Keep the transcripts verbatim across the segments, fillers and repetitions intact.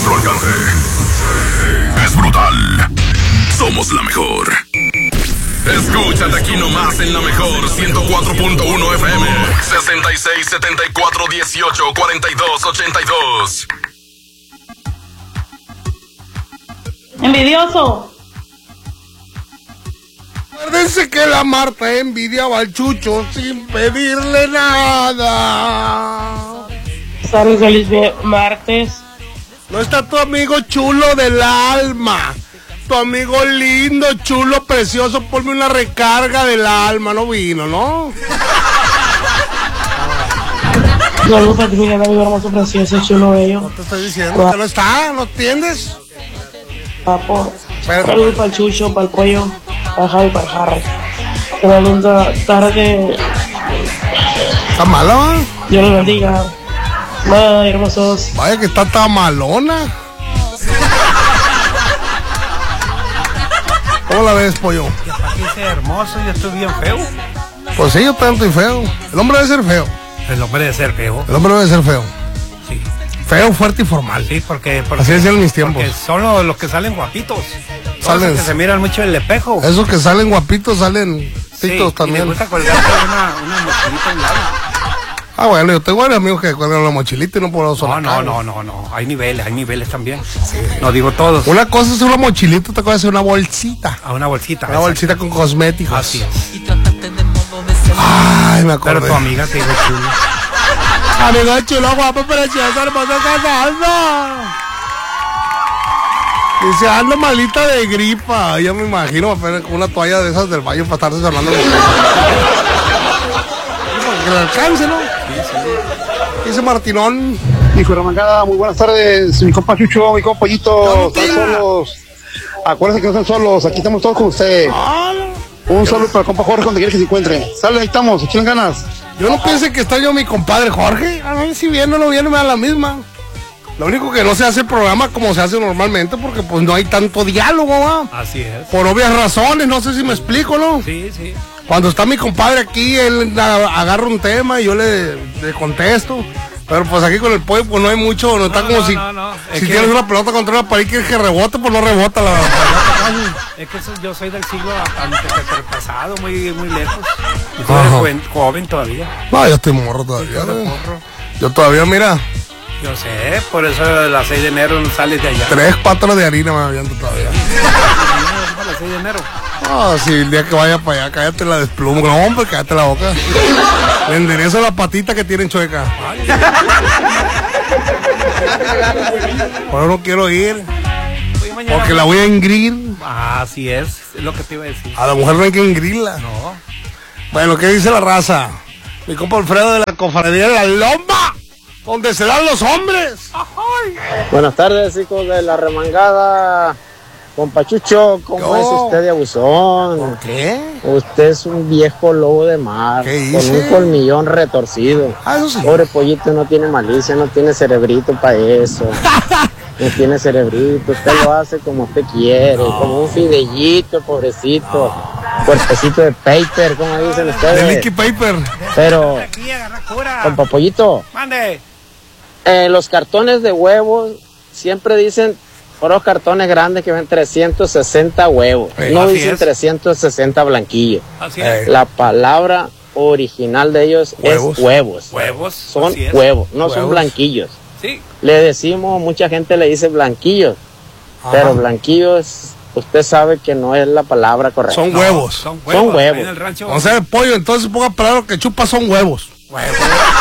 nuestro alcance. Es brutal. Somos la mejor. Escúchate aquí nomás en la mejor ciento cuatro punto uno F M. sesenta y seis, setenta y cuatro, dieciocho, cuarenta y dos, ochenta y dos. Envidioso. Acuérdense que la Marta envidiaba al Chucho sin pedirle nada. Sale feliz de martes. No está tu amigo chulo del alma. Tu amigo lindo, chulo, precioso. Ponme una recarga del alma. No vino, ¿no? Saludos para ti, mi amigo hermoso, precioso, chulo, bello. No te estoy diciendo que no está, ¿no entiendes? Papo. Pero... Saludos para el Chucho, para el Pollo, para el Javi, para el Harry. Que una linda tarde. ¿Está mala? Dios los bendiga. Bye, hermosos. Vaya que está tan malona. ¿Cómo la ves, Pollo? ¿Para qué sea hermoso? Yo estoy bien feo. Pues sí, yo tanto y feo. El hombre debe ser feo. El hombre debe ser feo. El hombre debe ser feo. Sí. Feo, fuerte y formal. Sí, porque... porque así decían en mis tiempos. Porque son los, los que salen guapitos. Salen... Los que se miran mucho en el espejo. Esos que salen guapitos salen pitos sí, también. Y les gusta colgarse una, una mochilita a un lado. Ah, bueno, yo tengo varios amigos que cuelgan la mochilita y no puedo sonar. No, no, no, no, no. Hay niveles, hay niveles también. Sí. No digo todos. Una cosa es una mochilita, otra cosa es una bolsita. A una bolsita. Una bolsita con cosméticos. Así es. Ay, me acuerdo. Pero tu amiga te dijo chulo. Amigo chulo, guapo, precioso, hermoso, casado. Dice, ando malita de gripa. Yo me imagino con una toalla de esas del baño para estarse hablando de que le alcance, ¿no? Sí, sí. Dice Martinón. Hijo de Ramangada, muy buenas tardes. Mi compa Chucho, mi compa Pollito. Están solos. Acuérdense que no están solos. Aquí estamos todos con usted. Un saludo para el compa Jorge, donde quiera que se encuentre. Sale, ahí estamos. Echen ganas. Yo no piense que está yo mi compadre Jorge. A ver si viene o no viene, me da la misma. Lo único que no se hace el programa como se hace normalmente, porque pues no hay tanto diálogo, ¿va? Así es. Por obvias razones, no sé si me explico, ¿no? Sí, sí. Cuando está mi compadre aquí, él agarra un tema y yo le, le contesto. Pero pues aquí con el pollo pues no hay mucho, no está no, como no, si, no, no. si que... tienes una pelota contra una pared que, que rebote, pues no rebota la pelota. Es que eso, yo soy del siglo antepasado, muy, muy lejos. Yo soy joven, joven todavía. No, yo estoy morro todavía. Yo, ¿no? yo todavía, mira. Yo sé, por eso a las seis de enero no sales de allá. Tres patas de harina me aviento todavía. A las seis de enero. Ah, si el día que vaya para allá, cállate la desplumo. No, hombre, cállate la boca. Le enderezo la patita que tienen chueca. Por eso no quiero ir. Porque la voy a engrir. Ah, así es, es lo que te iba a decir. A la mujer no hay que engrirla. No. Bueno, ¿qué dice la raza? Mi compa Alfredo de la cofradía de la Lomba, donde se dan los hombres. ¡Ay! Buenas tardes, hijos de la remangada. Compa Chucho, ¿cómo Yo. es usted de abusón? ¿Por qué? Usted es un viejo lobo de mar, ¿Qué con hice? un colmillón retorcido. Ah, eso sí. Pobre pollito, no tiene malicia, no tiene cerebrito para eso. No tiene cerebrito, usted lo hace como usted quiere, No. como un fidellito, pobrecito. Cuerpecito de paper, como dicen De ustedes. Licky Paper. Pero, Aquí agarra cura. compa Pollito, Mande. eh, los cartones de huevos siempre dicen puros cartones grandes que ven trescientos sesenta huevos. Sí, no así dicen es. trescientos sesenta blanquillos. Así Eh. es. La palabra original de ellos Huevos. es huevos. Huevos. Son así es. huevos, no son Huevos. blanquillos. Sí. Le decimos, mucha gente le dice blanquillos, Ajá. pero blanquillos, usted sabe que no es la palabra correcta. Son No, huevos. Son Son huevos. huevos. Ahí en el rancho. O sea, el pollo, entonces ponga palabras que chupa son huevos. Huevos.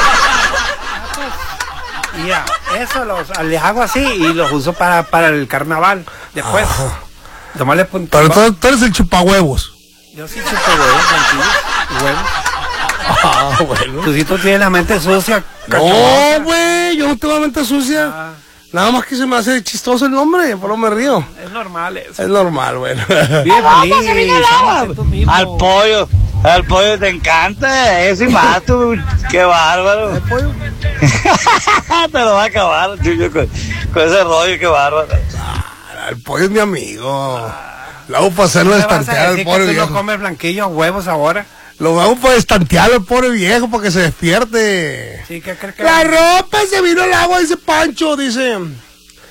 Mira, eso los, les hago así y los uso para, para el carnaval. Después, nomás le pongo. Pero entonces tú eres el chupahuevos. Yo sí chupo huevos, tranquilos. Huevos. Ah, bueno. Tú sí tú tienes la mente sucia. No, güey, yo no tengo la mente sucia. Ah, Nada más que se me hace chistoso el nombre, por lo me río. es normal eso. Es normal, bueno. Bien feliz. Sámate tú mismo. Al pollo, al pollo te encanta, eso y más tú, qué bárbaro. ¿El pollo? Te lo va a acabar, Chucho, con, con ese rollo, qué bárbaro. El pollo es mi amigo. Lo hago para hacerlo ¿Me vas a estantear al decir pobre que tú no viejo. comes blanquillos, huevos ahora? Lo hago para estantear al pobre viejo para que se despierte. Sí, ¿qué crees que...? La ropa se vino al agua, dice Pancho, dice.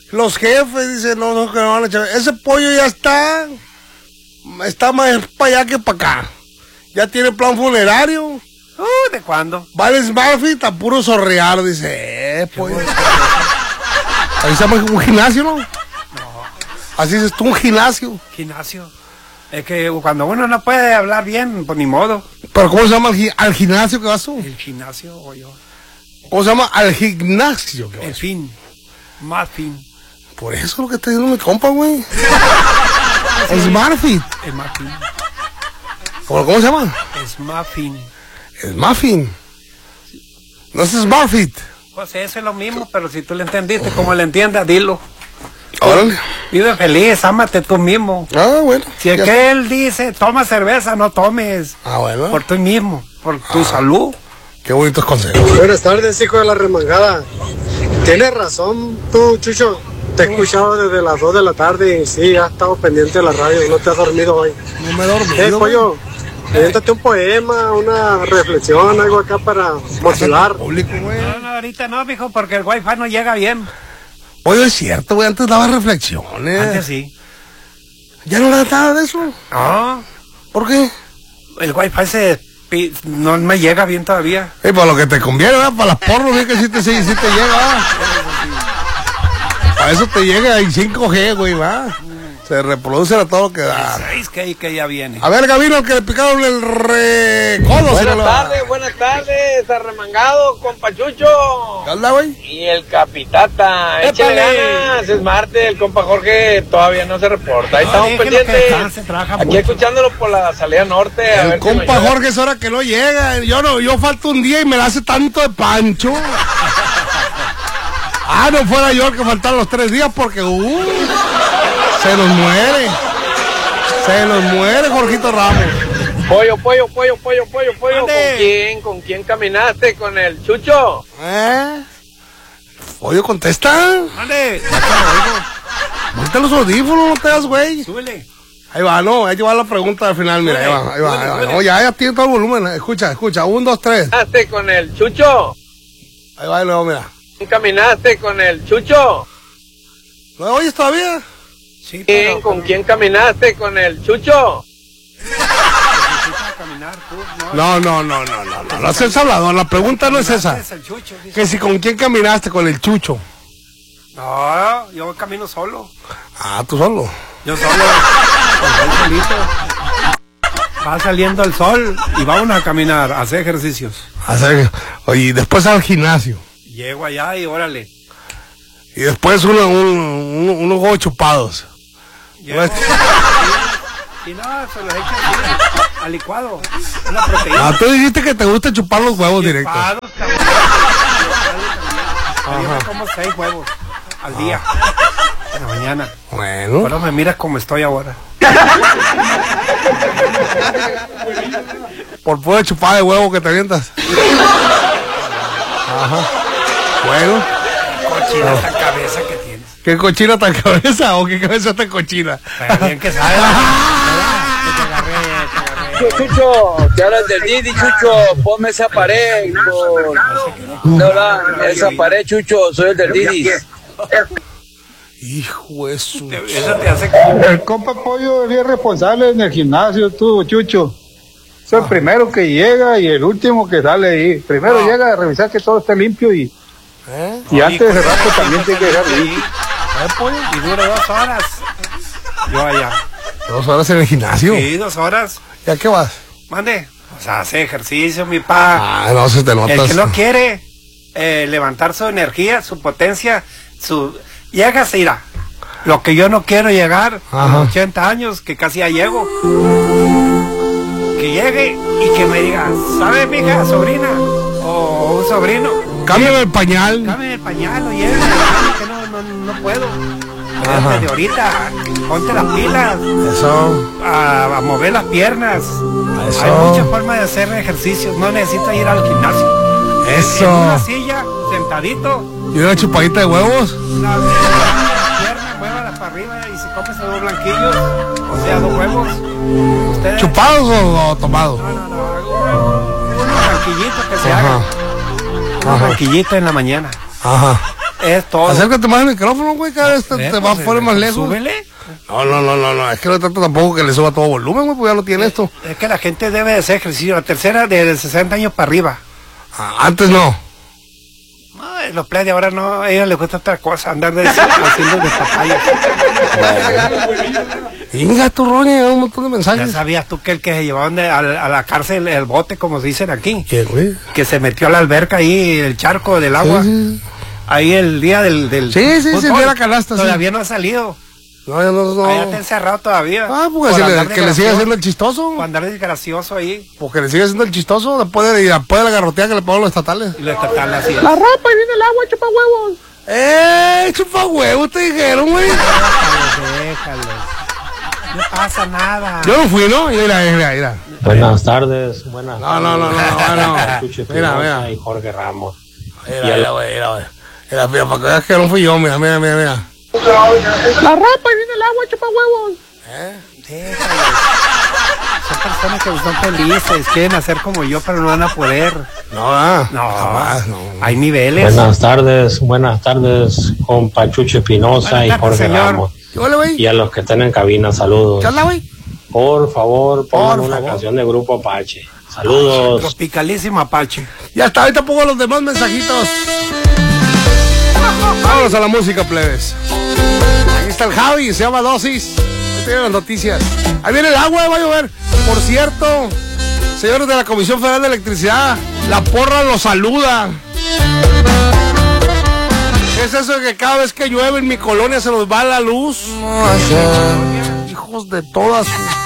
Los jefes dicen, no, no, que no van a echar. Ese pollo ya está, está más para allá que para acá. Ya tiene plan funerario. Uh, ¿de cuándo? Va al Smartfit a puro sorrear, dice, eh, pollo. Ahí se llama un gimnasio, ¿no? No. Así dices tú, un gimnasio. Gimnasio. Es que cuando uno no puede hablar bien, pues ni modo. ¿Pero cómo se llama al, gi- al gimnasio que vas tú? El gimnasio o yo. ¿Cómo se llama al gimnasio que vas El tú? fin. Más fin. Por eso es lo que está diciendo mi compa, güey. Smartfit. Es más fin. ¿Cómo, ¿Cómo se llama? Es más fin. Smartfit. No es Smartfit. Pues eso es lo mismo, pero si tú le entendiste, como le entiendas, dilo. Órale. Vive feliz, ámate tú mismo. Ah, bueno. Si es Ya- que él dice, toma cerveza, no tomes. Ah, bueno. Por ti mismo, por tu salud. Qué bonitos consejos. Buenas tardes, hijo de la remangada. Tienes razón tú, Chucho. Te he escuchado desde las dos de la tarde y sí, has estado pendiente de la radio. No te has dormido hoy. No me he dormido. Eh, pollo, invéntate un poema, una reflexión, algo acá para motivar. Público, güey. No, no, ahorita no, mijo, porque el wifi no llega bien. Oye, es cierto, güey. Antes daba reflexiones. Antes sí. ¿Ya no da nada de eso? No, ¿Por qué? el wifi se pi- no me llega bien todavía. Eh, para lo que te conviene, ¿verdad? Para las porros, sí que sí te, sí, sí te llega, ¿verdad? Para eso te llega el cinco G, güey, va. Se reproduce a todo lo que da. Seis que, que ya viene. A ver, Gavino, el que le picaron el recodo. Buenas tardes, buenas tardes, arremangado, compa Chucho. ¿Qué onda, güey? Y el capitata, échale ganas, es martes, el compa Jorge todavía no se reporta. Ahí No, estamos déjelo que pendientes. descanse, trabaja Aquí mucho. escuchándolo por la salida norte. A El ver si nos compa ayuda. Jorge es hora que no llega. Yo no, yo falto un día y me la hace tanto de pancho. Ah, no fuera yo el que faltaron los tres días porque uh, se nos muere. Se nos muere Jorgito Ramos. Pollo, pollo, pollo, pollo, pollo, pollo. ¿Con Ande. quién? ¿Con quién caminaste? ¿Con el Chucho? ¿Eh? Oye, contesta. Ande, Ponte los audífonos, no te das, güey. súbele. Ahí va, no, ahí va la pregunta al final, mira, ahí va, ahí va, ahí va. No, ya, ya tiene todo el volumen. Escucha, escucha, un, dos, tres. ¿Caminaste con el Chucho? Ahí va, y luego, mira. ¿Quién caminaste con el Chucho? ¿No me oyes todavía? Sí, ¿Quién? pero, ¿Con quién caminaste con el Chucho? necesitas caminar tú, no. No, no, no, no, no, no, no seas hablador, la pregunta no es esa. Es el chucho, dice. Que si con quién caminaste, con el Chucho. No, yo camino solo. Ah, tú solo. Yo solo. Yo solito. Va saliendo el sol y vamos a caminar, a hacer ejercicios. Hacer, oye, y después al gimnasio. Llego allá y órale. Y después uno, un- un- unos huevos chupados. Llego, y, y no, se los echo así, al licuado. Una proteína. Ah, tú dijiste que te gusta chupar los huevos directos. Licuados también. Yo me como seis huevos al día. En la mañana. Bueno. Ahora me miras como estoy ahora. Por pura chupada de huevo que te avientas. Ajá. Bueno. Cochina esa cabeza que tienes. ¿Qué cochina tan cabeza o qué cabeza tan cochina? Pero bien que sabes. Que te agarré, te agarré. Chucho, que hablas del Didi, Chucho, ponme esa pared. Con... No, no, esa pared, Chucho, soy el del Didi. Hijo de su... Eso te hace. El compa Pollo es bien responsable en el gimnasio, tú, Chucho. Es el primero que llega y el último que sale ahí. Primero llega a revisar que todo esté limpio y, ¿Eh? y antes de cerrar pues, también tiene que dejar limpio. Y dura dos horas. Yo allá. Dos horas en el gimnasio. Sí, dos horas. ¿Ya qué vas? Mande. O sea, hace ejercicio, mi pa. Ah, no se te notas. El que no quiere eh, levantar su energía, su potencia, su... Llegas, irá. Lo que yo no quiero llegar a Ajá. los ochenta años, que casi ya llego. Que llegue y que me diga, ¿sabe, mija, sobrina? O un sobrino. Cámbiame el pañal. Cámbiame el pañal, o lléveme, que no, no, no puedo. Ajá. Desde ahorita, ponte las pilas, Eso. a, a mover las piernas. Eso. Hay muchas formas de hacer ejercicios, no necesitas ir al gimnasio. Eso. En una silla, sentadito, ¿Y una chupadita de huevos? la, la pierna, muévala para arriba y si comes dos blanquillos, o sea, dos huevos. Ustedes, ¿Chupados o, o tomados? no, no, no, hago unos blanquillitos que se Ajá. hagan. Unos Ajá. blanquillitos en la mañana. Ajá. Es todo. Acércate más al micrófono, güey, cada vez te, te pues, vas a poner más lejos. Súbele. No, no, no, no, no, es que no trato tampoco que le suba todo volumen, güey, pues ya lo tiene esto. Es que la gente debe de hacer ejercicio. La tercera de sesenta años para arriba. Ah, antes no. No, los plebes de ahora no, a ellos les gusta otra cosa, andar de, haciendo de papaya. Venga, tu roña, un montón de mensajes. ¿Ya sabías tú que el que se llevaban de, a, a la cárcel, el bote, como dicen aquí? ¿Quién, güey? Que se metió a la alberca ahí, el charco del agua. Sí, sí. Ahí el día del, del Sí, sí, sí, el día de la canasta, sí. Todavía no ha salido. No, ya no, no. Ahí está encerrado todavía. Ah, porque Por si le, andar que le sigue gracioso, haciendo el chistoso. Por andar desgracioso ahí. Porque le sigue haciendo el chistoso después de, después de la garrotea que le ponen los estatales. Y lo estatales así. La ropa y viene el agua, chupa huevos. ¡Eh! ¡Chupa huevos! Te dijeron, güey. Déjalo, déjalo. No pasa nada. Yo no fui, ¿no? Mira, mira, mira. Buenas tardes, buenas No, no, no, no, no, no. Chucho Mira, Espinosa mira. y Jorge Ramos. Mira, mira, güey, mira, güey. Mira, mira, para que veas que no fui yo, mira, mira, mira, mira. La ropa y viene el agua, chupa huevos. ¿Eh? Déjalo. Son personas que son felices, quieren hacer como yo, pero no van a poder. No, ah, No, jamás, no. hay niveles. Buenas tardes, buenas tardes, compa Chucho Espinosa Buenas y tardes, Jorge señor. Ramos. Hola, güey. Y a los que están en cabina, saludos. ¿Qué onda, güey? Por favor, pongan Por una favor. canción de Grupo Apache. Saludos. Tropicalísimo Apache. Ya está, ahorita pongo los demás mensajitos. Vamos a la música, plebes. Aquí está el Javi, se llama Dosis. Ahí tienen las noticias. Ahí viene el agua, va a llover. Por cierto, señores de la Comisión Federal de Electricidad, la porra los saluda. ¿Qué es eso de que cada vez que llueve en mi colonia se nos va la luz? Hijos de todas sus...